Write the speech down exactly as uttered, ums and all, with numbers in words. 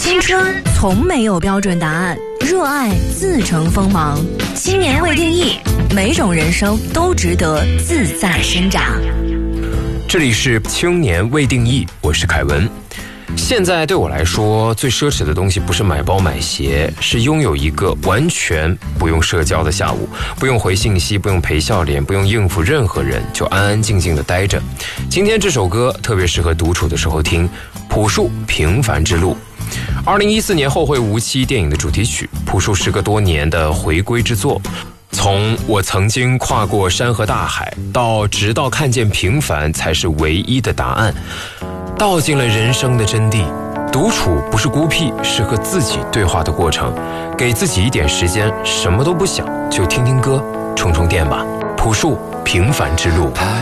青春从没有标准答案，热爱自成锋芒。青年未定义，每种人生都值得自在生长。 这里是青年未定义，我是凯文。现在对我来说，最奢侈的东西不是买包买鞋，是拥有一个完全不用社交的下午，不用回信息，不用陪笑脸，不用应付任何人，就安安静静的待着。今天这首歌特别适合独处的时候听，朴树平凡之路。二零一四年后会无期电影的主题曲，朴树时隔多年的回归之作。从我曾经跨过山河大海，到直到看见平凡才是唯一的答案，道尽了人生的真谛。独处不是孤僻，是和自己对话的过程。给自己一点时间，什么都不想，就听听歌，充充电吧。朴树平凡之路。